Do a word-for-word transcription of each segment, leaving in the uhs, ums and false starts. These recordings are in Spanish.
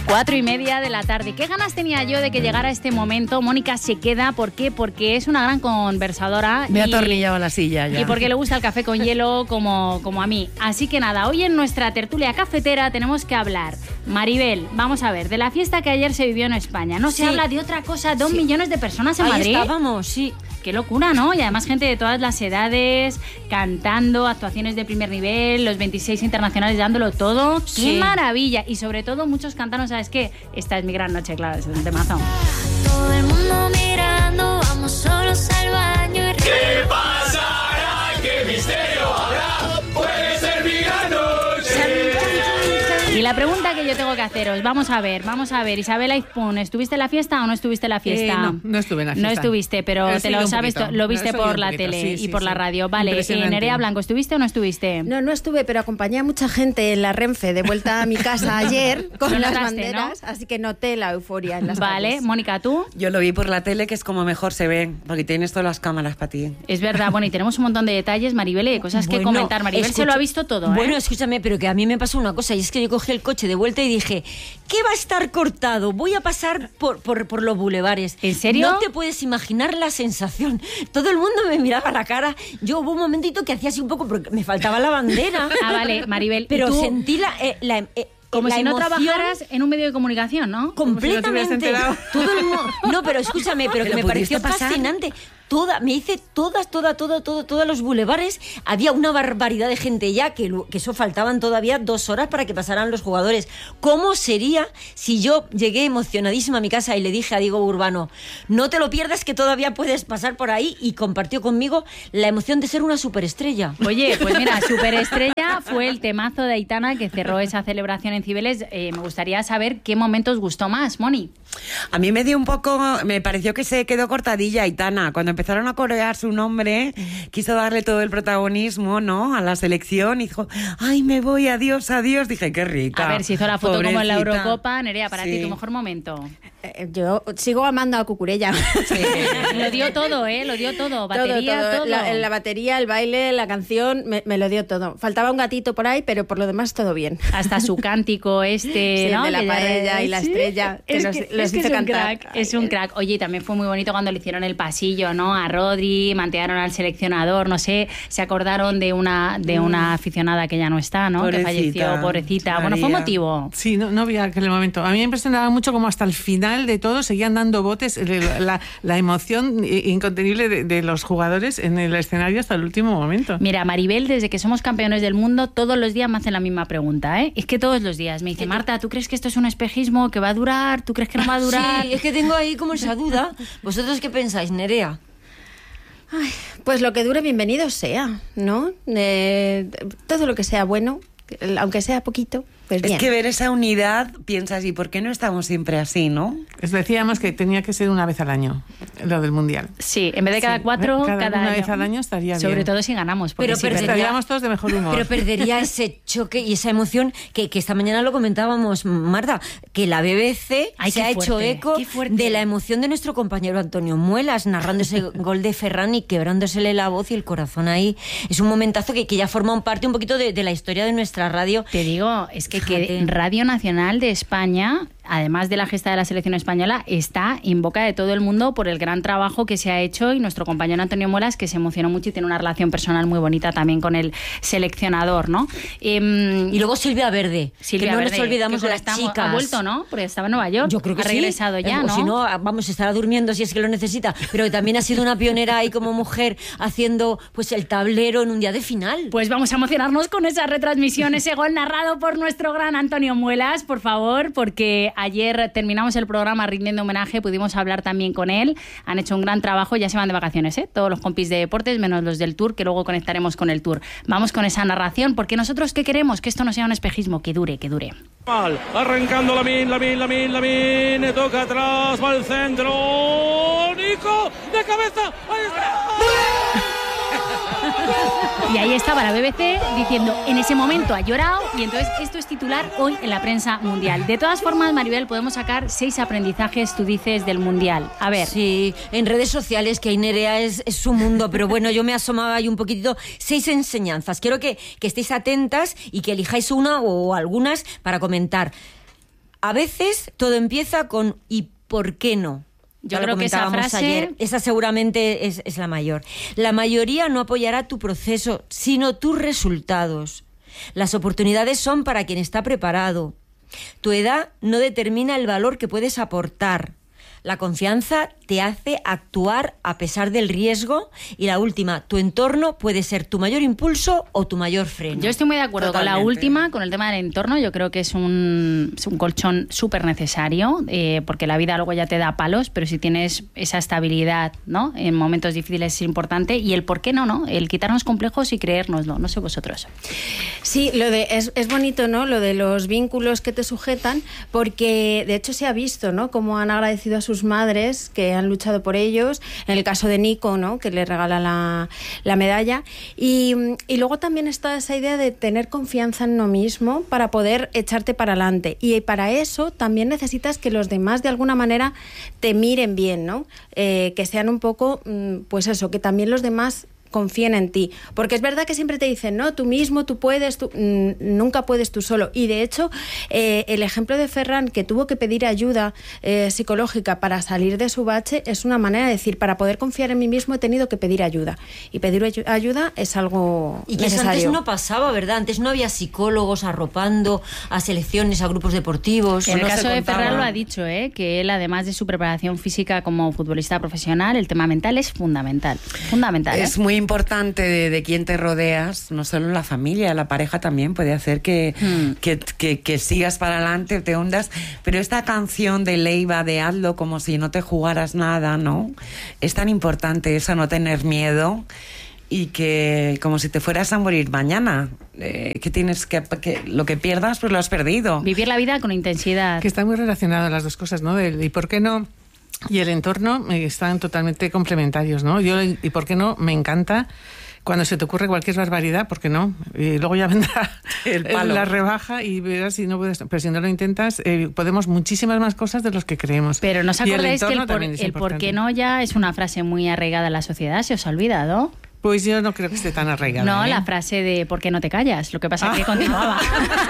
Cuatro y media de la tarde. ¿Qué ganas tenía yo de que llegara este momento? Mónica se queda, ¿por qué? Porque es una gran conversadora. Me y, ha atornillado la silla ya. Y porque le gusta el café con hielo como, como a mí. Así que nada, hoy en nuestra tertulia cafetera tenemos que hablar. Maribel, vamos a ver, de la fiesta que ayer se vivió en España. No Sí. se habla de otra cosa, dos Sí. millones de personas en Ahí Madrid. estábamos, sí. Qué locura, ¿no? Y además gente de todas las edades, cantando, actuaciones de primer nivel, los veintiséis internacionales dándolo todo. ¡Qué Sí. maravilla! Y sobre todo muchos cantaron, ¿sabes qué? Esta es mi gran noche, claro, es un temazo. Todo el mundo mirando, vamos solos al baño y ¿Qué pasará? ¿Qué misterio habrá? Puede ser mi gran noche. Y la pregunta que yo tengo que haceros, vamos a ver, vamos a ver, Isabel Aizpún, ¿estuviste en la fiesta o no estuviste en la fiesta? Eh, no, no estuve en la No fiesta. estuviste, pero He te seguido lo un sabes, poquito. lo viste He seguido por un la poquito, tele sí, y sí, por la sí. radio. Vale, eh, Impresionante. Nerea Blanco, ¿estuviste o no estuviste? No, no estuve, pero acompañé a mucha gente en la Renfe de vuelta a mi casa ayer con Lo las notaste, banderas, así que noté la euforia en las Vale, calles. Mónica, ¿tú? Yo lo vi por la tele, que es como mejor se ve, porque tienes todas las cámaras para ti. Es verdad, bueno, y tenemos un montón de detalles, Maribel, y de cosas que Bueno, comentar. Maribel se escucha- lo ha visto todo, ¿eh? Bueno, escúchame, pero que a mí me pasó una cosa, y es que yo cogí el coche de vuelta y dije, ¿qué va a estar cortado? Voy a pasar por, por, por los bulevares. ¿En serio? No te puedes imaginar la sensación. Todo el mundo me miraba a la cara. Yo hubo un momentito que hacía así un poco, porque me faltaba la bandera. Ah, vale, Maribel, ¿y Pero tú? sentí la... eh, la eh, Como la si no emoción trabajaras en un medio de comunicación, ¿no? Como si no te hubieras completamente. enterado. Todo el mundo. No, pero escúchame, pero que ¿Pero me pudiste pareció pasar? fascinante. Toda, me hice todas, toda, todo, todo, todos los bulevares. Había una barbaridad de gente ya, que, lo- que eso faltaban todavía dos horas para que pasaran los jugadores. ¿Cómo sería si yo llegué emocionadísima a mi casa y le dije a Diego Urbano, no te lo pierdas que todavía puedes pasar por ahí? Y compartió conmigo la emoción de ser una superestrella. Oye, pues mira, Superestrella fue el temazo de Aitana que cerró esa celebración en Cibeles. Eh, me gustaría saber qué momento os gustó más, Moni. A mí me dio un poco, me pareció que se quedó cortadilla Aitana. Cuando empezaron a corear su nombre, quiso darle todo el protagonismo, ¿no? A la selección y dijo, ay, me voy, adiós, adiós. Dije, qué rica. A ver, si hizo la foto como en la Pobrecita. Eurocopa. Nerea, para Sí. ti, tu mejor momento. Eh, Yo sigo amando a Cucurella. Lo dio todo, ¿eh? Lo dio todo. Todo, Batería, todo. todo. La, la batería, el baile, la canción, me, me lo dio todo. Faltaba un gatito por ahí, pero por lo demás todo bien. Hasta su cántico este, Sí, ¿no? el de la Que ya- paella y la Sí. estrella, que Es los- que, los es, que hizo es un cantar. crack, es un crack. Oye, y también fue muy bonito cuando le hicieron el pasillo, ¿no? A Rodri, mantearon al seleccionador, no sé, se acordaron de una de una aficionada que ya no está, ¿no? Que Pobrecita, falleció, pobrecita. Bueno, fue María. motivo. Sí, no, no vi aquel momento. A mí me impresionaba mucho como hasta el final de todo seguían dando botes, la, la, la emoción incontenible de, de los jugadores en el escenario hasta el último momento. Mira, Maribel, desde que somos campeones del mundo, todos los días me hacen la misma pregunta, ¿eh? Es que todos los días me dice, Marta, ¿tú crees que esto es un espejismo que va a durar? ¿Tú crees que no va a durar? Sí, es que tengo ahí como esa duda. ¿Vosotros qué pensáis, Nerea? Ay, pues lo que dure, bienvenido sea, ¿no? Eh, todo lo que sea bueno, aunque sea poquito, pues bien. Es que ver esa unidad, piensas, ¿y por qué no estamos siempre así, no? Les decíamos que tenía que ser una vez al año, lo del Mundial. Sí, en vez de cada Sí, cuatro, cada cada, una año. vez al año estaría Sobre bien. todo si ganamos, porque Pero si perdería- perdemos- Estaríamos todos de mejor humor. Pero perdería ese choque y esa emoción que, que esta mañana lo comentábamos, Marta, que la B B C Ay, se qué ha hecho fuerte, eco qué fuerte. de la emoción de nuestro compañero Antonio Muelas, narrando ese gol de Ferran y quebrándosele la voz y el corazón ahí. Es un momentazo que, que ya forma parte un poquito de, de la historia de nuestra radio. Te digo, es que, que Fíjate. Radio Nacional de España, además de la gesta de la selección española, está en boca de todo el mundo por el gran trabajo que se ha hecho, y nuestro compañero Antonio Muelas, que se emocionó mucho y tiene una relación personal muy bonita también con el seleccionador, ¿no? Em, Y luego Silvia Verde, Silvia que no Verde, nos olvidamos que de las estamos- chicas. Ha vuelto, ¿no? Porque estaba en Nueva York. Yo creo que ha sí. regresado ya, Eh, ¿no? O si no, vamos, estará durmiendo si es que lo necesita. Pero que también ha sido una pionera ahí como mujer haciendo pues el tablero en un día de final. Pues vamos a emocionarnos con esa retransmisión, ese gol narrado por nuestro gran Antonio Muelas, por favor, porque ayer terminamos el programa rindiendo homenaje, pudimos hablar también con él, han hecho un gran trabajo, ya se van de vacaciones, ¿eh? Todos los compis de deportes, menos los del Tour, que luego conectaremos con el Tour. Vamos con esa narración, porque nosotros, ¿qué queremos? Que esto no sea un espejismo, que dure, que dure. Mal, arrancando Lamin, Lamin, Lamin, Lamin, toca atrás, va al centro, Nico, de cabeza, ahí está. Y ahí estaba la B B C diciendo, en ese momento ha llorado, y entonces esto es titular hoy en la prensa mundial. De todas formas, Maribel, podemos sacar seis aprendizajes, tú dices, del mundial. A ver. Sí, en redes sociales, que ahí Nerea es, es su mundo, pero bueno, yo me asomaba ahí un poquitito. Seis enseñanzas. Quiero que, que estéis atentas y que elijáis una o algunas para comentar. A veces todo empieza con ¿y por qué no? Yo Ya lo creo que esa comentábamos frase... ayer. Esa seguramente es, es la mayor. La mayoría no apoyará tu proceso, sino tus resultados. Las oportunidades son para quien está preparado. Tu edad no determina el valor que puedes aportar. La confianza te hace actuar a pesar del riesgo. Y la última, tu entorno puede ser tu mayor impulso o tu mayor freno. Yo estoy muy de acuerdo Totalmente. con la última, con el tema del entorno. Yo creo que es un, es un colchón súper necesario, eh, porque la vida luego ya te da palos, pero si tienes esa estabilidad, ¿no?, en momentos difíciles es importante. Y el por qué no, ¿no? El quitarnos complejos y creérnoslo. No sé vosotros. Sí, lo de, es, es bonito, ¿no? Lo de los vínculos que te sujetan, porque de hecho se ha visto, ¿no?, cómo han agradecido a sus madres que han luchado por ellos. En el caso de Nico, ¿no?, que le regala la, la medalla. Y, y luego también está esa idea de tener confianza en uno mismo para poder echarte para adelante. Y para eso también necesitas que los demás de alguna manera te miren bien, ¿no? Eh, que sean un poco, pues eso, que también los demás confíen en ti, porque es verdad que siempre te dicen, no, tú mismo, tú puedes, tú mm, nunca puedes tú solo. Y de hecho, eh, el ejemplo de Ferran, que tuvo que pedir ayuda eh, psicológica para salir de su bache, es una manera de decir, para poder confiar en mí mismo he tenido que pedir ayuda, y pedir ayu- ayuda es algo Y que eso necesario. antes no pasaba, ¿verdad? Antes no había psicólogos arropando a selecciones, a grupos deportivos. En el no se caso de contaba. Ferran lo ha dicho, ¿eh?, que él, además de su preparación física como futbolista profesional, el tema mental es fundamental. Fundamental, ¿eh? Es muy importante de, de quién te rodeas, no solo la familia, la pareja también puede hacer que, Hmm. que, que, que sigas para adelante, te hundas. Pero esta canción de Leiva, de hazlo como si no te jugaras nada, ¿no? Es tan importante eso, no tener miedo. Y que como si te fueras a morir mañana, eh, que tienes que, que lo que pierdas pues lo has perdido. Vivir la vida con intensidad. Que están muy relacionadas las dos cosas, ¿no? El, ¿y por qué no? Y el entorno eh, están totalmente complementarios, ¿no? Yo, ¿y por qué no? Me encanta cuando se te ocurre cualquier barbaridad, ¿por qué no? Y luego ya vendrá El palo. la rebaja y verás si no puedes. Pero si no lo intentas, eh, podemos muchísimas más cosas de los que creemos. Pero ¿no os Y el acordáis que el, entorno por, también es el por importante. qué no ya es una frase muy arraigada en la sociedad? ¿Se os ha olvidado? Pues yo no creo que esté tan arraigada. No, ¿eh? la frase de ¿por qué no te callas? Lo que pasa es que continuaba.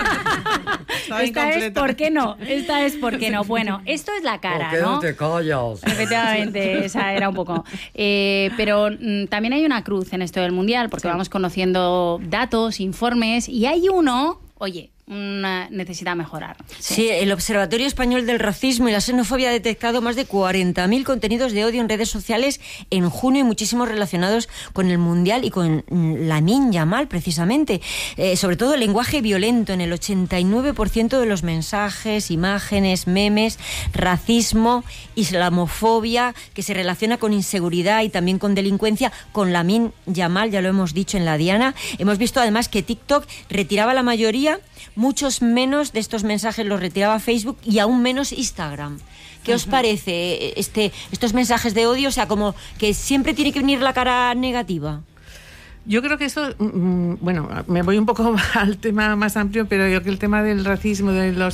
Estaba Esta es incompleta. ¿por qué no? Esta es ¿por qué no? Bueno, esto es la cara, ¿no? callas? Efectivamente, esa era un poco. Eh, pero mm, también hay una cruz en esto del Mundial, porque vamos conociendo datos, informes, y hay uno, oye, una, necesita mejorar. Sí, el Observatorio Español del Racismo y la Xenofobia ha detectado más de cuarenta mil contenidos de odio en redes sociales en junio y muchísimos relacionados con el Mundial y con Lamine Yamal, precisamente. Eh, sobre todo el lenguaje violento en el ochenta y nueve por ciento de los mensajes, imágenes, memes, racismo, islamofobia, que se relaciona con inseguridad y también con delincuencia, con Lamine Yamal, ya lo hemos dicho en la Diana. Hemos visto además que TikTok retiraba la mayoría. Muchos menos de estos mensajes los retiraba Facebook y aún menos Instagram. ¿Qué os parece este, estos mensajes de odio? O sea, como que siempre tiene que venir la cara negativa. Yo creo que eso, mm, bueno, me voy un poco al tema más amplio, pero yo creo que el tema del racismo, de los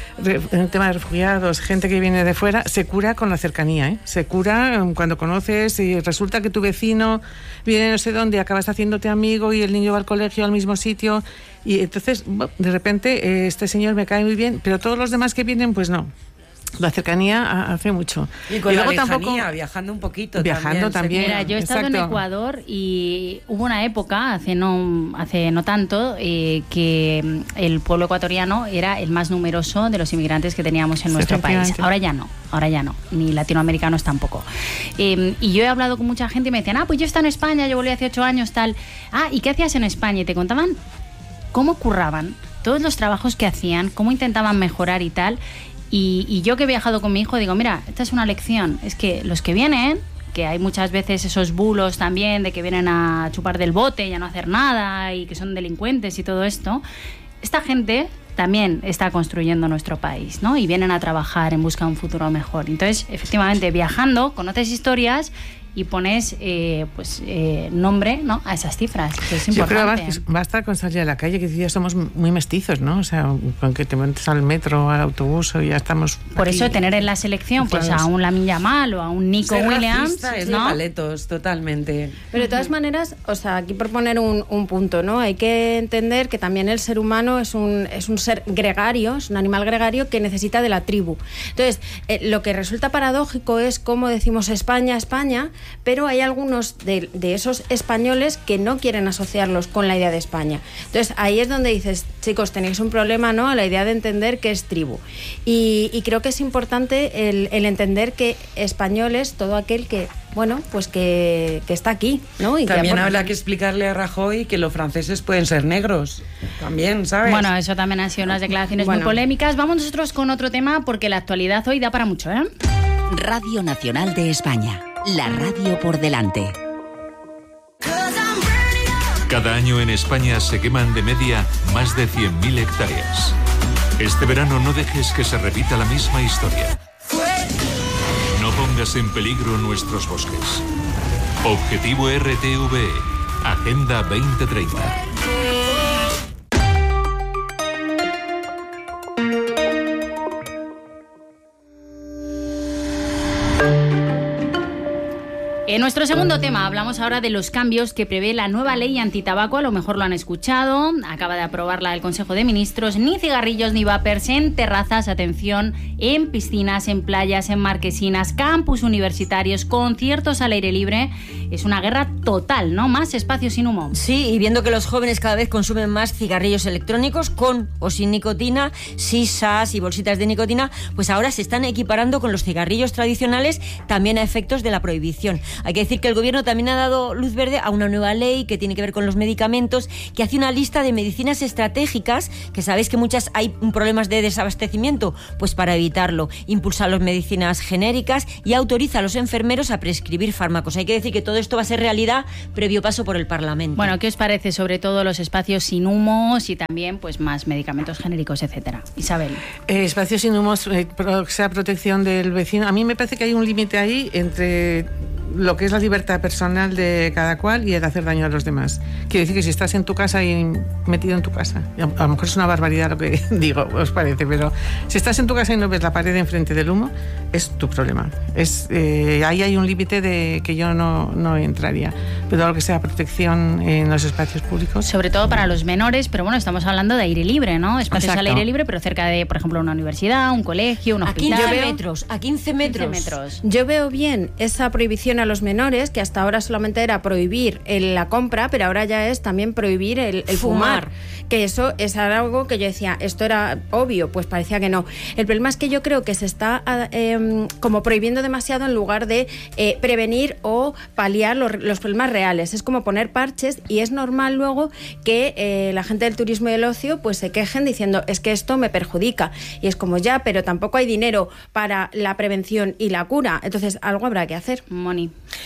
el tema de refugiados, gente que viene de fuera, se cura con la cercanía, ¿eh? Se cura cuando conoces y resulta que tu vecino viene no sé dónde, acabas haciéndote amigo y el niño va al colegio al mismo sitio y entonces de repente eh, este señor me cae muy bien, pero todos los demás que vienen pues no. La cercanía hace mucho. Y con y la luego lejanía, tampoco, viajando un poquito. Viajando también. Mira, yo he estado Exacto. en Ecuador y hubo una época, hace no, hace no tanto, eh, que el pueblo ecuatoriano era el más numeroso de los inmigrantes que teníamos en nuestro país. Efectivamente. Ahora ya no, ahora ya no, ni latinoamericanos tampoco. Eh, y yo he hablado con mucha gente y me decían, ah, pues yo estaba en España, yo volví hace ocho años, tal. Ah, ¿y qué hacías en España? Y te contaban cómo curraban, todos los trabajos que hacían, cómo intentaban mejorar y tal. Y, y yo que he viajado con mi hijo digo, mira, esta es una lección, es que los que vienen, que hay muchas veces esos bulos también de que vienen a chupar del bote y a no hacer nada y que son delincuentes y todo esto, esta gente también está construyendo nuestro país, ¿no? Y vienen a trabajar en busca de un futuro mejor. Entonces, efectivamente, viajando, conoces historias y pones eh, pues eh, nombre, ¿no?, a esas cifras, que es Yo creo importante. que basta con salir a la calle, que ya somos muy mestizos, ¿no? O sea, con que te montes al metro, al autobús, y ya estamos. Por aquí eso tener en la selección pues a un Lamine Yamal o a un Nico Ser Williams, racista es de ¿no? paletos, totalmente. Pero de todas maneras, o sea, aquí por poner un, un punto, ¿no? Hay que entender que también el ser humano es un, es un ser gregario, es un animal gregario que necesita de la tribu. Entonces, eh, lo que resulta paradójico es cómo decimos España, España, pero hay algunos de, de esos españoles que no quieren asociarlos con la idea de España. Entonces, ahí es donde dices, chicos, tenéis un problema, ¿no?, a la idea de entender qué es tribu. Y, y creo que es importante el, el entender que español es todo aquel que, bueno, pues que, que está aquí, ¿no? Y También que aporta. habrá que explicarle a Rajoy que los franceses pueden ser negros. También, ¿sabes? Bueno, eso también han sido unas declaraciones Bueno. muy polémicas. Vamos nosotros con otro tema porque la actualidad hoy da para mucho, ¿eh? Radio Nacional de España, la radio por delante. Cada año en España se queman de media más de cien mil hectáreas. Este verano no dejes que se repita la misma historia. No pongas en peligro nuestros bosques. Objetivo R T V E, Agenda veinte treinta. En nuestro segundo tema hablamos ahora de los cambios que prevé la nueva ley antitabaco. A lo mejor lo han escuchado, acaba de aprobarla el Consejo de Ministros. Ni cigarrillos ni vapers en terrazas, atención, en piscinas, en playas, en marquesinas, campus universitarios, conciertos al aire libre. Es una guerra total, ¿no? Más espacios sin humo. Sí, y viendo que los jóvenes cada vez consumen más cigarrillos electrónicos con o sin nicotina, sisas y bolsitas de nicotina, pues ahora se están equiparando con los cigarrillos tradicionales también a efectos de la prohibición. Hay que decir que el gobierno también ha dado luz verde a una nueva ley que tiene que ver con los medicamentos, que hace una lista de medicinas estratégicas, que sabéis que muchas hay problemas de desabastecimiento, pues para evitarlo, impulsa las medicinas genéricas y autoriza a los enfermeros a prescribir fármacos. Hay que decir que todo esto va a ser realidad previo paso por el Parlamento. Bueno, ¿qué os parece sobre todo los espacios sin humos y también pues más medicamentos genéricos, etcétera? Isabel. Eh, espacios sin humos, eh, pro, sea protección del vecino. A mí me parece que hay un límite ahí entre lo que es la libertad personal de cada cual y el hacer daño a los demás. Quiero decir que si estás en tu casa y metido en tu casa, a lo mejor es una barbaridad lo que digo, os parece, pero si estás en tu casa y no ves la pared enfrente del humo, es tu problema. Es, eh, ahí hay un límite de que yo no, no entraría. Pero lo que sea protección en los espacios públicos. Sobre todo para los menores, pero bueno, estamos hablando de aire libre, ¿no? Espacios Exacto. al aire libre, pero cerca de, por ejemplo, una universidad, un colegio, un a hospital. quince metros, a quince metros. quince metros. Yo veo bien esa prohibición a los menores, que hasta ahora solamente era prohibir el, la compra, pero ahora ya es también prohibir el, el fumar. Fumar. Que eso es algo que yo decía, esto era obvio, pues parecía que no. El problema es que yo creo que se está eh, como prohibiendo demasiado en lugar de eh, prevenir o paliar los, los problemas reales. Es como poner parches y es normal luego que eh, la gente del turismo y del ocio pues se quejen diciendo, es que esto me perjudica. Y es como ya, pero tampoco hay dinero para la prevención y la cura. Entonces algo habrá que hacer. Moni.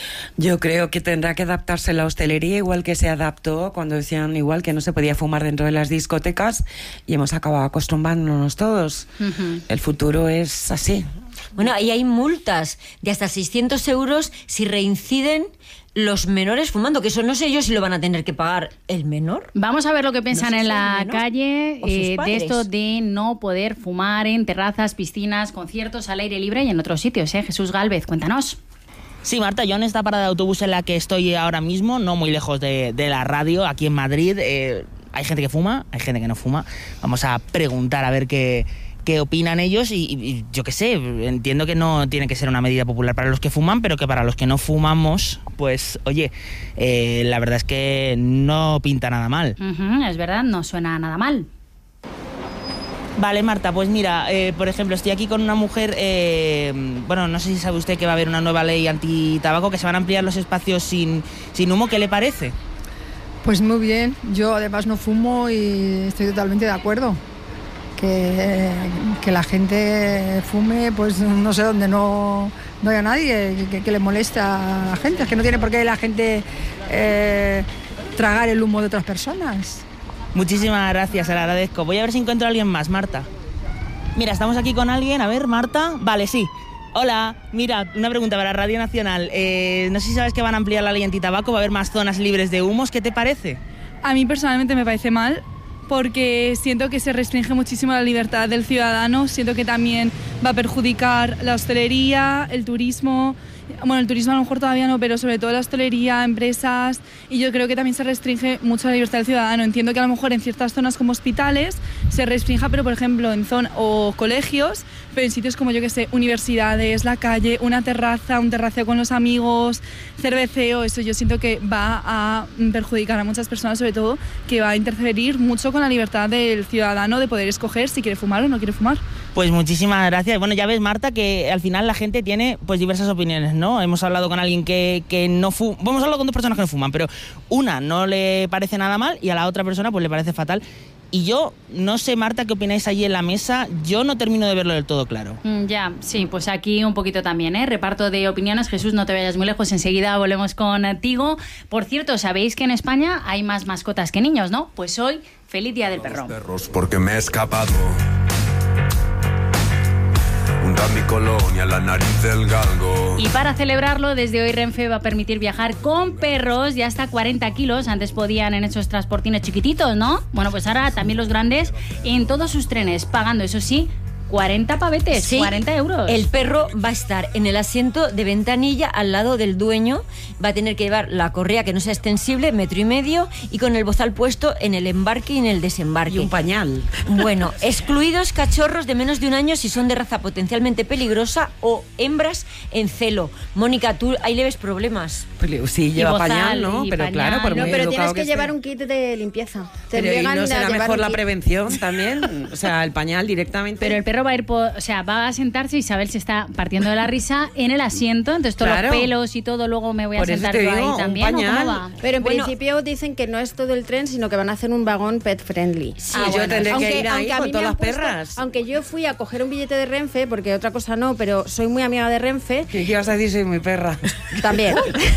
Yo creo que tendrá que adaptarse la hostelería igual que se adaptó cuando decían igual que no se podía fumar dentro de las discotecas y hemos acabado acostumbrándonos todos. Uh-huh. El futuro es así. Bueno, ahí hay multas de hasta seiscientos euros si reinciden los menores fumando, que eso no sé yo si lo van a tener que pagar el menor. Vamos a ver lo que piensan No sé en si la el menor calle o sus eh, de padres. esto de no poder fumar en terrazas, piscinas, conciertos al aire libre y en otros sitios. ¿eh? Jesús Gálvez, cuéntanos. Sí, Marta, yo en esta parada de autobús en la que estoy ahora mismo, no muy lejos de, de la radio, aquí en Madrid, eh, hay gente que fuma, hay gente que no fuma. Vamos a preguntar a ver qué, qué opinan ellos y, y yo qué sé, entiendo que no tiene que ser una medida popular para los que fuman, pero que para los que no fumamos, pues oye, eh, la verdad es que no pinta nada mal. Uh-huh, es verdad, no suena nada mal. Vale, Marta, pues mira, eh, por ejemplo, estoy aquí con una mujer, eh, bueno, no sé si sabe usted que va a haber una nueva ley antitabaco, que se van a ampliar los espacios sin, sin humo, ¿qué le parece? Pues muy bien, yo además no fumo y estoy totalmente de acuerdo. Que, que la gente fume, pues no sé dónde no, no haya nadie que, que le molesta a la gente, es que no tiene por qué la gente eh, tragar el humo de otras personas. Muchísimas gracias, se lo agradezco. Voy a ver si encuentro a alguien más, Marta. Mira, estamos aquí con alguien. A ver, Marta. Vale, sí. Hola, mira, una pregunta para Radio Nacional. Eh, no sé si sabes que van a ampliar la ley antitabaco, va a haber más zonas libres de humos. ¿Qué te parece? A mí personalmente me parece mal, porque siento que se restringe muchísimo la libertad del ciudadano, siento que también va a perjudicar la hostelería, el turismo. Bueno, el turismo a lo mejor todavía no, pero sobre todo la hostelería, empresas, y yo creo que también se restringe mucho la libertad del ciudadano. Entiendo que a lo mejor en ciertas zonas como hospitales se restrinja, pero por ejemplo en zonas o colegios, pero en sitios como yo que sé, universidades, la calle, una terraza, un terraceo con los amigos, cerveceo, eso yo siento que va a perjudicar a muchas personas, sobre todo que va a interferir mucho con la libertad del ciudadano de poder escoger si quiere fumar o no quiere fumar. Pues muchísimas gracias. Bueno, ya ves, Marta, que al final la gente tiene pues diversas opiniones, ¿no? Hemos hablado con alguien que, que no fuma. Hemos hablado con dos personas que no fuman, pero una no le parece nada mal y a la otra persona pues le parece fatal. Y yo no sé, Marta, qué opináis allí en la mesa. Yo no termino de verlo del todo claro. Mm, ya, sí, pues aquí un poquito también, ¿eh? Reparto de opiniones. Jesús, no te vayas muy lejos, enseguida volvemos contigo. Por cierto, ¿sabéis que en España hay más mascotas que niños, no? Pues hoy, feliz Día del Perro. Perros porque me he escapado. Hunda mi colonia, la nariz del galgo. Y para celebrarlo, desde hoy Renfe va a permitir viajar con perros de hasta cuarenta kilos. Antes podían en esos transportines chiquititos, ¿no? Bueno, pues ahora también los grandes en todos sus trenes, pagando, eso sí, cuarenta pavetes, sí, cuarenta euros. El perro va a estar en el asiento de ventanilla al lado del dueño, va a tener que llevar la correa que no sea extensible, metro y medio, y con el bozal puesto en el embarque y en el desembarque. Y un pañal. Bueno, excluidos cachorros de menos de un año si son de raza potencialmente peligrosa o hembras en celo. Mónica, tú ahí le ves problemas. Sí, lleva bozal, pañal, ¿no? Pero pañal. Claro, por no, muy pero tienes que, que llevar esté. un kit de limpieza. Te pero ¿y no será mejor la prevención también? O sea, el pañal directamente. Pero el perro va a ir, por, o sea, va a sentarse, Isabel se está partiendo de la risa en el asiento, entonces todos claro. los pelos y todo, luego me voy a por sentar yo digo, ahí un también. ¿O cómo va? Pero en bueno, principio dicen que no es todo el tren, sino que van a hacer un vagón pet friendly. Sí, ah, yo bueno. tendré aunque, que ir ahí con todas las puesto, perras. Aunque yo fui a coger un billete de Renfe, porque otra cosa no, pero soy muy amiga de Renfe. ¿Qué ibas a decir? Soy muy perra. También.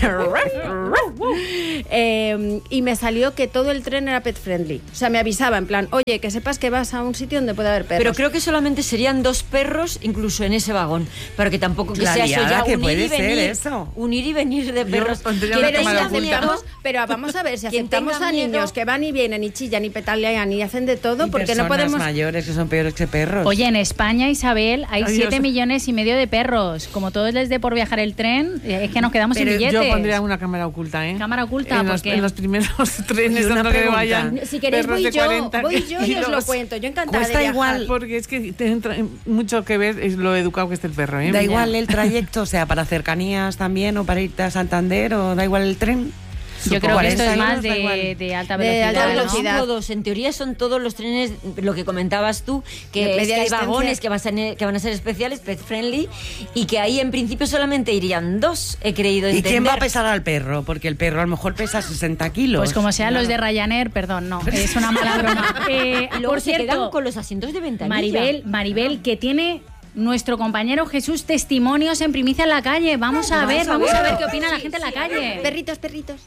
eh, y me salió que todo el tren era pet friendly. O sea, me avisaba en plan, oye, que sepas que vas a un sitio donde puede haber perros. Pero creo que solamente serían dos perros incluso en ese vagón, pero que tampoco que la sea eso ya que unir puede y venir, ser eso. unir y venir de perros. Pero, si aceptamos, pero vamos a ver, si aceptamos a niños miedo, que van y vienen y chillan y petalean y hacen de todo, y porque no podemos mayores que son peores que perros. Oye, en España, Isabel, hay Adiós. siete millones y medio de perros. Como todos les dé por viajar el tren, es que nos quedamos pero sin billetes. Yo pondría una cámara oculta, ¿eh? Cámara oculta, en los, porque en los primeros trenes donde que vayan. Si queréis voy yo, cuarenta voy yo y os lo kilos. cuento. Yo encantada Cuesta de viajar. igual, porque es que te entra mucho que ver es lo educado que esté el perro, ¿eh? Da igual el trayecto, o sea, para cercanías también o para irte a Santander o da igual el tren. Yo creo que esto es más de, de, de alta de velocidad. alta ¿no? velocidad. Todos, en teoría son todos los trenes, lo que comentabas tú, que, es que hay vagones que van, a ser, que van a ser especiales, pet friendly, y que ahí en principio solamente irían dos, he creído entender. ¿Y quién va a pesar al perro? Porque el perro a lo mejor pesa sesenta kilos. Pues como sean claro. los de Ryanair, perdón, no, es una mala broma. Eh, Y luego por se cierto, quedan con los asientos de ventanilla. Maribel, Maribel, que tiene nuestro compañero Jesús testimonios en primicia en la calle. Vamos a ver, vamos a ver qué opina la gente en la calle. Perritos, perritos.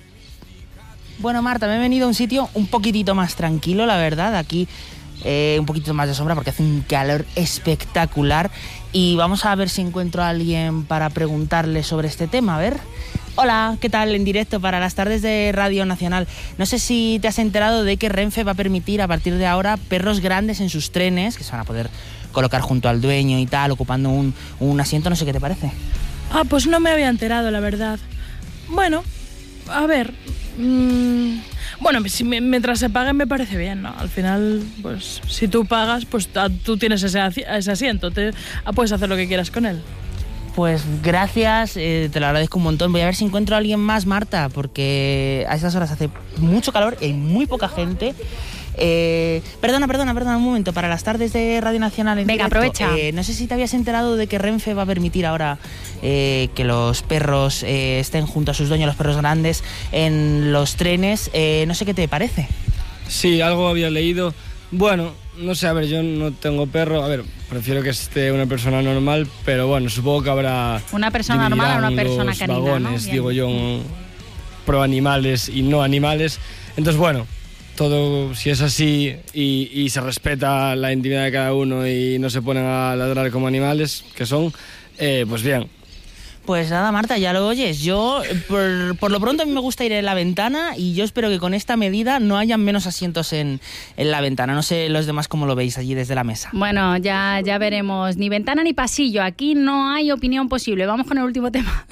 Bueno, Marta, me he venido a un sitio un poquitito más tranquilo, la verdad. Aquí eh, un poquito más de sombra porque hace un calor espectacular. Y vamos a ver si encuentro a alguien para preguntarle sobre este tema. A ver. Hola, ¿qué tal? En directo para las tardes de Radio Nacional. No sé si te has enterado de que Renfe va a permitir a partir de ahora perros grandes en sus trenes, que se van a poder colocar junto al dueño y tal, ocupando un, un asiento. No sé qué te parece. Ah, pues no me había enterado, la verdad. Bueno, a ver... Mmm, bueno, si, mientras se paguen me parece bien, ¿no? Al final, pues si tú pagas, pues tú tienes ese, ese asiento, te, puedes hacer lo que quieras con él. Pues gracias, eh, te lo agradezco un montón. Voy a ver si encuentro a alguien más, Marta, porque a estas horas hace mucho calor y hay muy poca gente. Eh, perdona, perdona, perdona, un momento. Para las tardes de Radio Nacional en Venga, directo, aprovecha. Eh, no sé si te habías enterado de que Renfe va a permitir ahora eh, que los perros eh, estén junto a sus dueños, los perros grandes, en los trenes. Eh, no sé qué te parece. Sí, algo había leído. Bueno, no sé, a ver, yo no tengo perro. A ver, prefiero que esté una persona normal, pero bueno, supongo que habrá... Una persona normal o una persona los canina, vagones, ¿no? digo yo, pro animales y no animales. Entonces, bueno, todo, si es así y, y se respeta la intimidad de cada uno y no se ponen a ladrar como animales, que son, eh, pues bien. Pues nada, Marta, ya lo oyes. Yo, por, por lo pronto, a mí me gusta ir en la ventana y yo espero que con esta medida no hayan menos asientos en, en la ventana. No sé los demás cómo lo veis allí desde la mesa. Bueno, ya, ya veremos. Ni ventana ni pasillo. Aquí no hay opinión posible. Vamos con el último tema.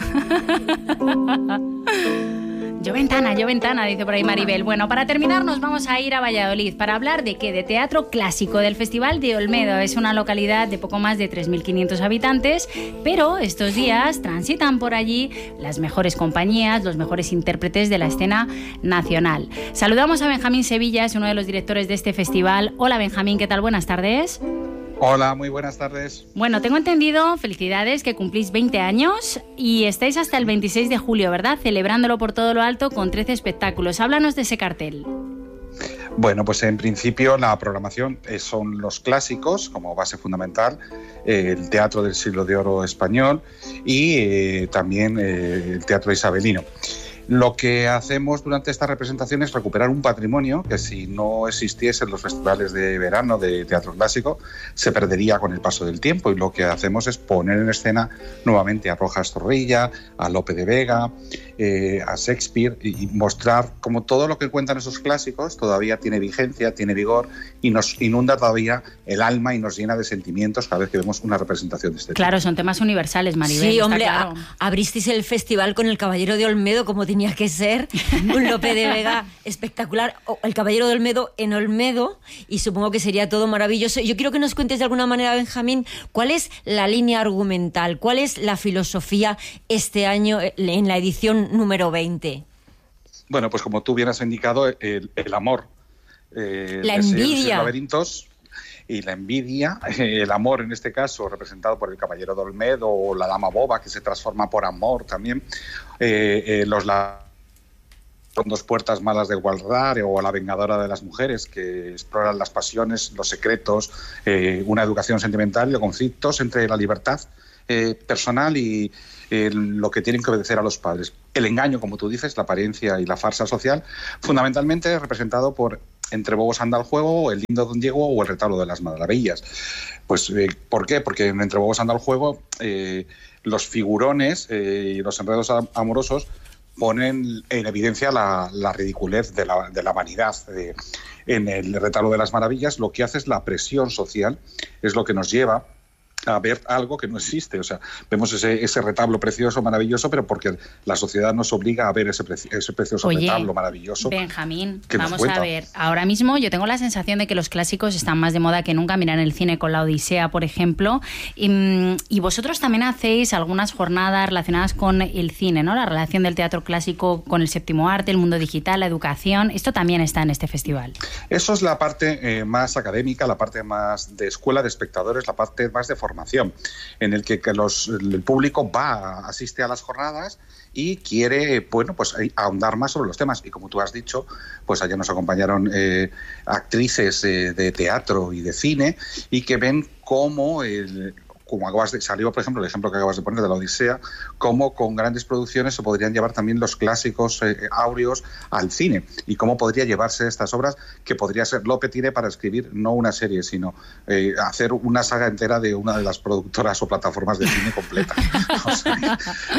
Yo ventana, yo ventana, dice por ahí Maribel. Bueno, para terminar nos vamos a ir a Valladolid para hablar de qué, de teatro clásico, del Festival de Olmedo. Es una localidad de poco más de tres mil quinientos habitantes, pero estos días transitan por allí las mejores compañías, los mejores intérpretes de la escena nacional. Saludamos a Benjamín Sevilla, es uno de los directores de este festival. Hola Benjamín, ¿qué tal? Buenas tardes. Hola, muy buenas tardes. Bueno, tengo entendido, felicidades, que cumplís veinte años y estáis hasta el veintiséis de julio, ¿verdad? Celebrándolo por todo lo alto con trece espectáculos. Háblanos de ese cartel. Bueno, pues en principio la programación son los clásicos como base fundamental, eh, el teatro del siglo de oro español y eh, también eh, el teatro isabelino. Lo que hacemos durante esta representación es recuperar un patrimonio que si no existiesen los festivales de verano de teatro clásico se perdería con el paso del tiempo, y lo que hacemos es poner en escena nuevamente a Rojas Zorrilla, a Lope de Vega, eh, a Shakespeare, y mostrar cómo todo lo que cuentan esos clásicos todavía tiene vigencia, tiene vigor y nos inunda todavía el alma y nos llena de sentimientos cada vez que vemos una representación de este tipo. Claro, son temas universales, Maribel. Sí, hombre, claro. a, abristeis el festival con El Caballero de Olmedo como tenía que ser, un Lope de Vega espectacular, El Caballero de Olmedo en Olmedo, y supongo que sería todo maravilloso. Yo quiero que nos cuentes de alguna manera, Benjamín, cuál es la línea argumental, cuál es la filosofía este año en la edición número veinte. Bueno, pues como tú bien has indicado, el, el amor, eh, la envidia, los laberintos y la envidia, eh, el amor en este caso representado por el Caballero de Olmedo o la Dama Boba que se transforma por amor también, eh, eh, los la Son dos puertas malas de guardar, o La Vengadora de las Mujeres, que exploran las pasiones, los secretos, eh, una educación sentimental y los conflictos entre la libertad eh, personal y eh, lo que tienen que obedecer a los padres. El engaño, como tú dices, la apariencia y la farsa social, fundamentalmente representado por Entre bobos anda el juego, El lindo don Diego o El retablo de las maravillas. Pues, eh, ¿por qué? Porque en Entre bobos anda el juego eh, los figurones eh, y los enredos amorosos ponen en evidencia la, la ridiculez de la, de la vanidad. Eh, en El retablo de las maravillas lo que hace es la presión social, es lo que nos lleva a ver algo que no existe. O sea, vemos ese, ese retablo precioso, maravilloso, pero porque la sociedad nos obliga a ver ese, preci ese precioso Oye, retablo maravilloso. Benjamín, vamos a ver. Ahora mismo yo tengo la sensación de que los clásicos están más de moda que nunca. Mira, en el cine con La Odisea, por ejemplo. Y, y vosotros también hacéis algunas jornadas relacionadas con el cine, ¿no? La relación del teatro clásico con el séptimo arte, el mundo digital, la educación. Esto también está en este festival. Eso es la parte eh, más académica, la parte más de escuela de espectadores, la parte más de formación, en el que, que los, el público va, asiste a las jornadas y quiere, bueno, pues ahondar más sobre los temas. Y como tú has dicho, pues allá nos acompañaron eh, actrices eh, de teatro y de cine, y que ven cómo el como acabas de, salió, por ejemplo, el ejemplo que acabas de poner de La Odisea, cómo con grandes producciones se podrían llevar también los clásicos eh, áureos al cine, y cómo podría llevarse estas obras, que podría ser Lope tiene para escribir no una serie, sino eh, hacer una saga entera de una de las productoras o plataformas de cine completa. O sea,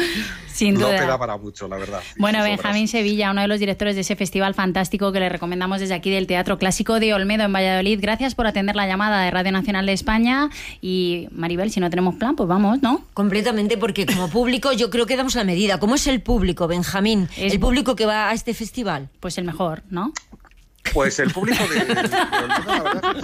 sin duda. Lope da para mucho, la verdad. Bueno, Benjamín Sevilla, uno de los directores de ese festival fantástico que le recomendamos desde aquí, del Teatro Clásico de Olmedo en Valladolid. Gracias por atender la llamada de Radio Nacional de España. Y Maribel, si no tenemos plan, pues vamos, ¿no? Completamente, porque como público yo creo que damos la medida. ¿Cómo es el público, Benjamín? Es el público que va a este festival. Pues el mejor, ¿no? Pues el público de, de, de, de la verdad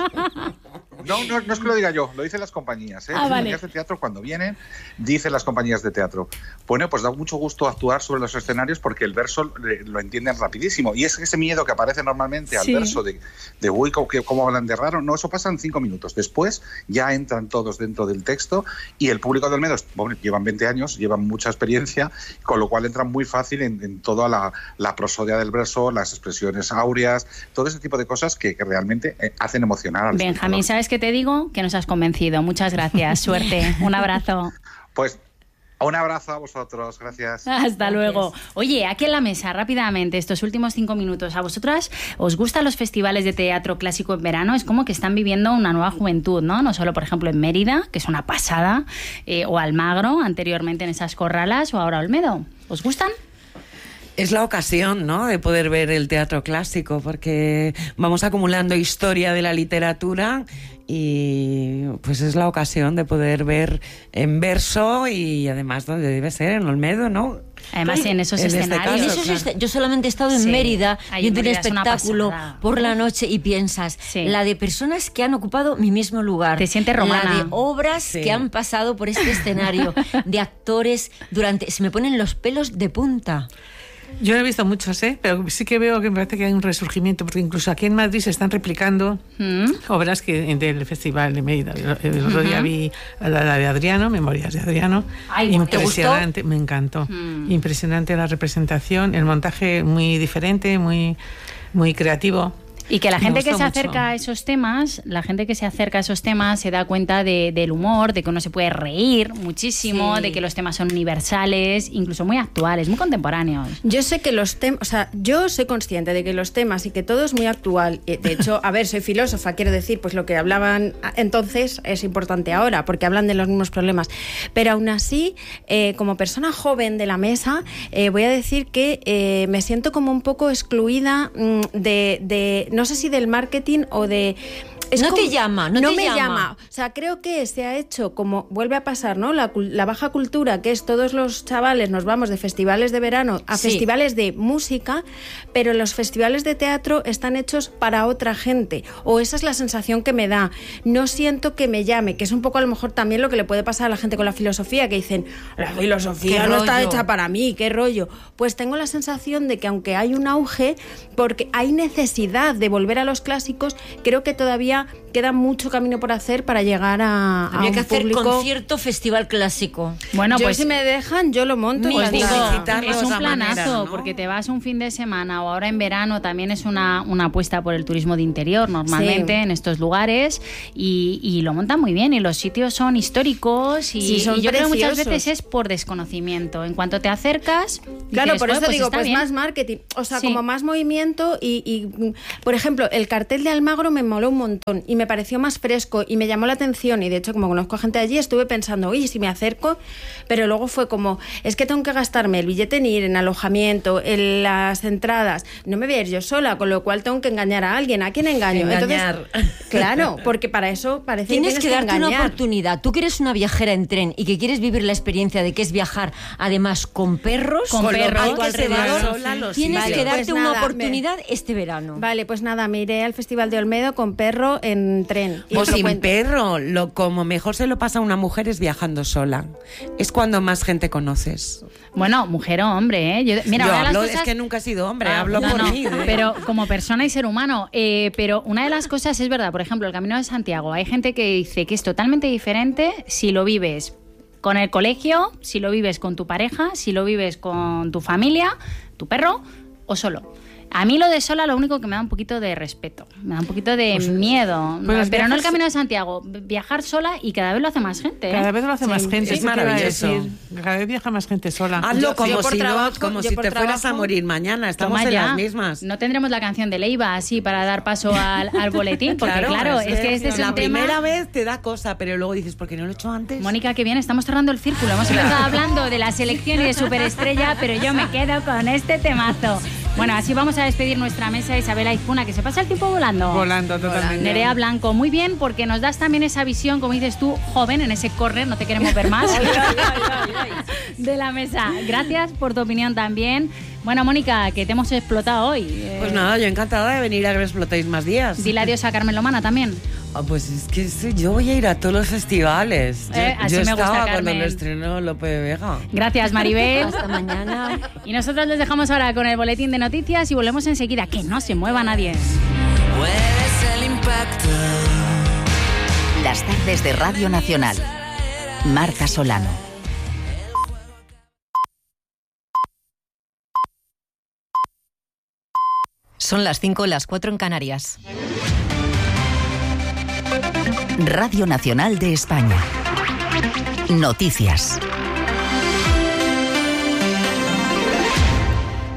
es, no, no, no es que lo diga yo, lo dicen las compañías, ¿eh? Ah, las vale. compañías de teatro cuando vienen, dicen las compañías de teatro, bueno, pues da mucho gusto actuar sobre los escenarios porque el verso lo entienden rapidísimo, y es ese miedo que aparece normalmente al Sí. verso de, de uy, ¿cómo, cómo hablan de raro? No, eso pasa en cinco minutos, después ya entran todos dentro del texto, y el público de Olmedo, bueno, llevan veinte años, llevan mucha experiencia, con lo cual entran muy fácil en, en toda la, la prosodia del verso, las expresiones áureas, todo ese tipo de cosas que, que realmente eh, hacen emocionar al Benjamín, espectador. ¿sabes qué te digo? Que nos has convencido. Muchas gracias. Suerte. Un abrazo. Pues Un abrazo a vosotros, gracias. Hasta gracias. Luego. Oye, aquí en la mesa, rápidamente, estos últimos cinco minutos, ¿a vosotras os gustan los festivales de teatro clásico en verano? Es como que están viviendo una nueva juventud, ¿no? No solo, por ejemplo, en Mérida, que es una pasada, eh, o Almagro, anteriormente en esas corralas, o ahora Olmedo. ¿Os gustan? Es la ocasión, ¿no?, de poder ver el teatro clásico, porque vamos acumulando historia de la literatura y pues es la ocasión de poder ver en verso y además donde debe ser, en Olmedo, ¿no? Además en esos en escenarios. Este caso, claro. Yo solamente he estado en sí. Mérida viendo un espectáculo por la noche y piensas, sí. la de personas que han ocupado mi mismo lugar. Te sientes romana. La de obras sí. que han pasado por este escenario, de actores durante... Se me ponen los pelos de punta. Yo no he visto muchos, ¿eh? Pero sí que veo que me parece que hay un resurgimiento, porque incluso aquí en Madrid se están replicando ¿Mm? obras que del Festival de Mérida. El otro día uh-huh. vi la, la de Adriano, Memorias de Adriano. Ay, impresionante, ¿te me encantó. Mm. Impresionante la representación, el montaje muy diferente, muy, muy creativo. Y que la gente que se mucho. acerca a esos temas, la gente que se acerca a esos temas se da cuenta de, del humor, de que uno se puede reír muchísimo, sí. de que los temas son universales, incluso muy actuales, muy contemporáneos. Yo sé que los temas, o sea, yo soy consciente de que los temas y que todo es muy actual. De hecho, a ver, soy filósofa, quiero decir, pues lo que hablaban entonces es importante ahora, porque hablan de los mismos problemas. Pero aún así, eh, como persona joven de la mesa, eh, voy a decir que eh, me siento como un poco excluida mmm, de... de no sé si del marketing o de... Es no como, te llama, no, no te me llama. llama. O sea, creo que se ha hecho como vuelve a pasar, ¿no? La, la baja cultura, que es todos los chavales nos vamos de festivales de verano a sí. festivales de música, pero los festivales de teatro están hechos para otra gente. O esa es la sensación que me da. No siento que me llame, que es un poco a lo mejor también lo que le puede pasar a la gente con la filosofía, que dicen, la filosofía no está hecha para mí, qué rollo. Pues tengo la sensación de que aunque hay un auge, porque hay necesidad de volver a los clásicos, creo que todavía queda mucho camino por hacer para llegar a, a Habría un que hacer público... concierto festival clásico. Bueno, yo pues si me dejan, yo lo monto. Pues digo, digo, es un planazo, manera, ¿no? porque te vas un fin de semana o ahora en verano también es una, una apuesta por el turismo de interior normalmente sí. en estos lugares y, y lo montan muy bien y los sitios son históricos y, sí, son y yo creo que muchas preciosos. veces es por desconocimiento. En cuanto te acercas... Claro, dices, por eso pues digo, pues bien. más marketing, o sea, Sí. como más movimiento y, y, por ejemplo, el cartel de Almagro me moló un montón y me pareció más fresco y me llamó la atención y de hecho como conozco a gente allí estuve pensando, oye, si me acerco, pero luego fue como, es que tengo que gastarme el billete en ir, en alojamiento, en las entradas, no me voy a ir yo sola, con lo cual tengo que engañar a alguien. ¿A quién engaño? Engañar. Entonces, claro, porque para eso parece tienes que que tienes darte que una engañar. oportunidad. Tú que eres una viajera en tren y que quieres vivir la experiencia de que es viajar además con perros, Con perros, a tu alrededor, sola, los tienes vale, que pues darte nada, una oportunidad me... este verano. Vale, pues nada, me iré al Festival de Olmedo con perro en tren. Y O os lo sin cuento. perro, lo como mejor se lo pasa a una mujer es viajando sola. Es cuando más gente conoces. Bueno, mujer o hombre, ¿eh? Yo, mira, Yo una de las hablo, cosas... es que nunca he sido hombre, Ah, hablo no, por no, mí. ¿eh? Pero como persona y ser humano. Eh, pero una de las cosas es verdad, por ejemplo, el Camino de Santiago. Hay gente que dice que es totalmente diferente si lo vives con el colegio, si lo vives con tu pareja, si lo vives con tu familia, tu perro o solo. A mí lo de sola lo único que me da un poquito de respeto, me da un poquito de pues, miedo, pues pero no el viajes... Camino de Santiago, viajar sola y cada vez lo hace más gente. ¿eh? Cada vez lo hace sí, más gente, es maravilloso. Cada vez viaja más gente sola. Hazlo Yo- como yo por si, trabajo- no, como yo si por te fueras a trabajo- morir mañana, estamos Toma en ya. las mismas. No tendremos la canción de Leiva así para dar paso al, al boletín, porque claro, es que este es la un tema... primera vez te da cosa, pero luego dices, ¿por qué no lo he hecho antes? Mónica, que bien, estamos cerrando el círculo. Hemos empezado hablando de la selección y de Superestrella, pero yo me quedo con este temazo. Bueno, así vamos a despedir nuestra mesa, Isabel Aizpuna, que se pasa el tiempo volando. Volando totalmente. Nerea Blanco, muy bien, porque nos das también esa visión, como dices tú, joven, en ese córner, no te queremos ver más, de la mesa. Gracias por tu opinión también. Bueno, Mónica, que te hemos explotado hoy. Eh, Pues nada, yo encantada de venir a que me explotéis más días. Dile adiós a Carmen Lomana también. Ah, pues es que sí, yo voy a ir a todos los festivales. Yo, Eh, así yo me gusta, estaba Carmen. cuando lo estrenó Lope Vega. Gracias, Maribel. Hasta mañana. Y nosotros les dejamos ahora con el boletín de noticias y volvemos enseguida. Que no se mueva nadie. Puedes el impacto. Las tardes de Radio Nacional. Marta Solano. Son las cinco, las cuatro en Canarias. Radio Nacional de España. Noticias.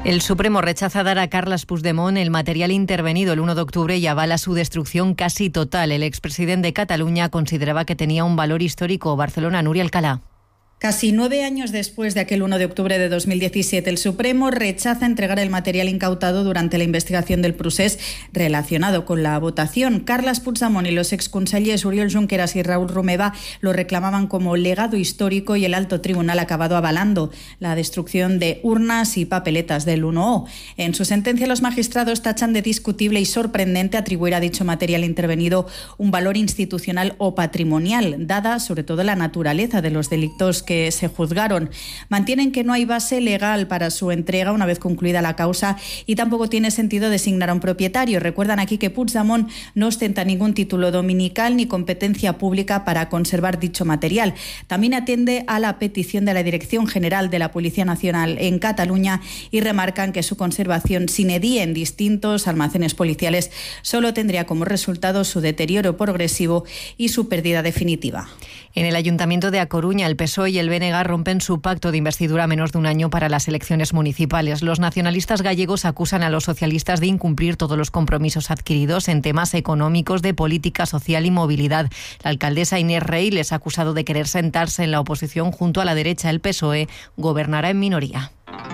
El Supremo rechaza dar a Carles Puigdemont el material intervenido el uno de octubre y avala su destrucción casi total. El expresidente de Cataluña consideraba que tenía un valor histórico. Barcelona, Núria Alcalá. Casi nueve años después de aquel uno de octubre de dos mil diecisiete, el Supremo rechaza entregar el material incautado durante la investigación del procés relacionado con la votación. Carles Puigdemont y los exconsellers Oriol Junqueras y Raúl Romeva lo reclamaban como legado histórico y el alto tribunal ha acabado avalando la destrucción de urnas y papeletas del uno O. En su sentencia, los magistrados tachan de discutible y sorprendente atribuir a dicho material intervenido un valor institucional o patrimonial, dada sobre todo la naturaleza de los delitos que que se juzgaron. Mantienen que no hay base legal para su entrega una vez concluida la causa y tampoco tiene sentido designar a un propietario. Recuerdan aquí que Puigdemont no ostenta ningún título dominical ni competencia pública para conservar dicho material. También atiende a la petición de la Dirección General de la Policía Nacional en Cataluña y remarcan que su conservación sine die en distintos almacenes policiales solo tendría como resultado su deterioro progresivo y su pérdida definitiva. En el Ayuntamiento de A Coruña, el P S O E y el B N G rompen su pacto de investidura a menos de un año para las elecciones municipales. Los nacionalistas gallegos acusan a los socialistas de incumplir todos los compromisos adquiridos en temas económicos, de política social y movilidad. La alcaldesa Inés Rey les ha acusado de querer sentarse en la oposición junto a la derecha. El P S O E gobernará en minoría.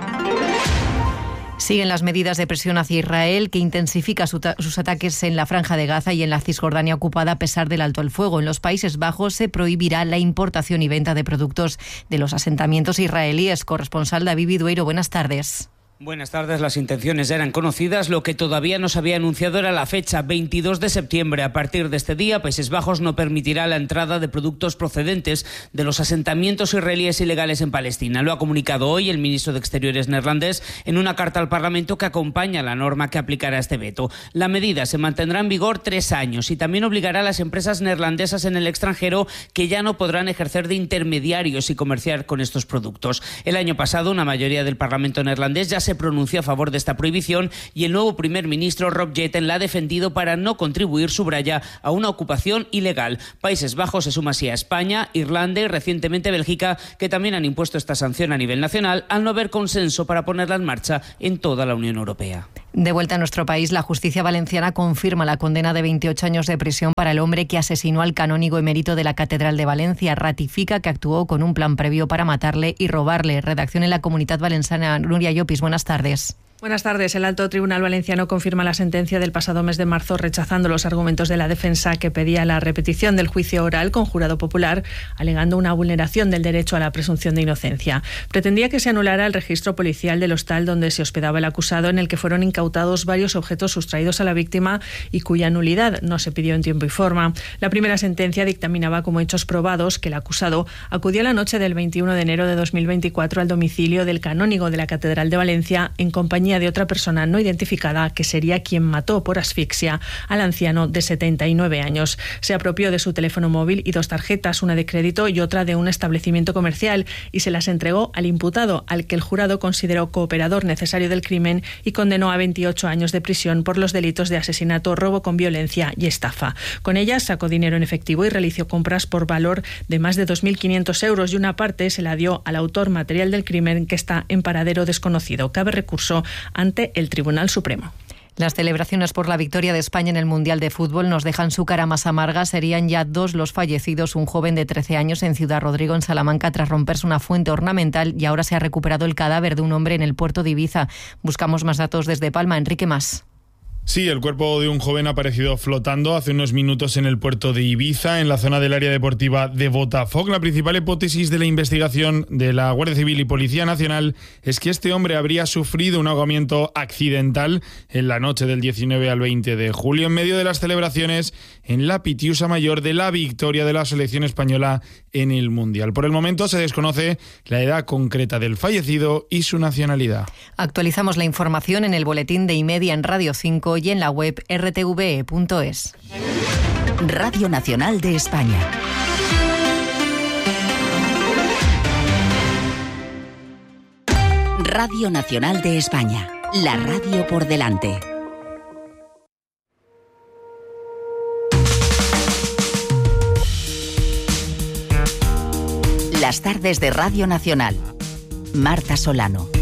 Siguen las medidas de presión hacia Israel, que intensifica su sus ataques en la Franja de Gaza y en la Cisjordania ocupada a pesar del alto el fuego. En los Países Bajos se prohibirá la importación y venta de productos de los asentamientos israelíes. Corresponsal David Vidueiro, buenas tardes. Buenas tardes. Las intenciones eran conocidas. Lo que todavía no se había anunciado era la fecha, veintidós de septiembre. A partir de este día, Países Bajos no permitirá la entrada de productos procedentes de los asentamientos israelíes ilegales en Palestina. Lo ha comunicado hoy el ministro de Exteriores neerlandés en una carta al Parlamento que acompaña la norma que aplicará este veto. La medida se mantendrá en vigor tres años y también obligará a las empresas neerlandesas en el extranjero que ya no podrán ejercer de intermediarios y comerciar con estos productos. El año pasado, una mayoría del Parlamento neerlandés ya se se pronunció a favor de esta prohibición y el nuevo primer ministro Rob Jetten la ha defendido para no contribuir, subraya, a una ocupación ilegal. Países Bajos se suma así a España, Irlanda y recientemente Bélgica, que también han impuesto esta sanción a nivel nacional al no haber consenso para ponerla en marcha en toda la Unión Europea. De vuelta a nuestro país, la justicia valenciana confirma la condena de veintiocho años de prisión para el hombre que asesinó al canónigo emérito de la Catedral de Valencia. Ratifica que actuó con un plan previo para matarle y robarle. Redacción en la Comunitat Valenciana. Núria Llopis, buenas tardes. Buenas tardes. El Alto Tribunal Valenciano confirma la sentencia del pasado mes de marzo, rechazando los argumentos de la defensa que pedía la repetición del juicio oral con jurado popular, alegando una vulneración del derecho a la presunción de inocencia. Pretendía que se anulara el registro policial del hostal donde se hospedaba el acusado, en el que fueron incautados varios objetos sustraídos a la víctima y cuya nulidad no se pidió en tiempo y forma. La primera sentencia dictaminaba como hechos probados que el acusado acudió la noche del veintiuno de enero de dos mil veinticuatro al domicilio del canónigo de la Catedral de Valencia en compañía de otra persona no identificada que sería quien mató por asfixia al anciano de setenta y nueve años. Se apropió de su teléfono móvil y dos tarjetas, una de crédito y otra de un establecimiento comercial, y se las entregó al imputado, al que el jurado consideró cooperador necesario del crimen y condenó a veintiocho años de prisión por los delitos de asesinato, robo con violencia y estafa. Con ellas sacó dinero en efectivo y realizó compras por valor de más de dos mil quinientos euros, y una parte se la dio al autor material del crimen, que está en paradero desconocido. Cabe recurso ante el Tribunal Supremo. Las celebraciones por la victoria de España en el Mundial de Fútbol nos dejan su cara más amarga. Serían ya dos los fallecidos, un joven de trece años en Ciudad Rodrigo, en Salamanca, tras romperse una fuente ornamental, y ahora se ha recuperado el cadáver de un hombre en el puerto de Ibiza. Buscamos más datos desde Palma. Enrique Mas. Sí, el cuerpo de un joven ha aparecido flotando hace unos minutos en el puerto de Ibiza, en la zona del área deportiva de Botafoc. La principal hipótesis de la investigación de la Guardia Civil y Policía Nacional es que este hombre habría sufrido un ahogamiento accidental en la noche del diecinueve al veinte de julio, en medio de las celebraciones en la Pitiusa Mayor de la victoria de la selección española en el Mundial. Por el momento se desconoce la edad concreta del fallecido y su nacionalidad. Actualizamos la información en el boletín de Imedia en Radio cinco y en la web r t v e punto es. Radio Nacional de España. Radio Nacional de España. La radio por delante. Las tardes de Radio Nacional. Marta Solano.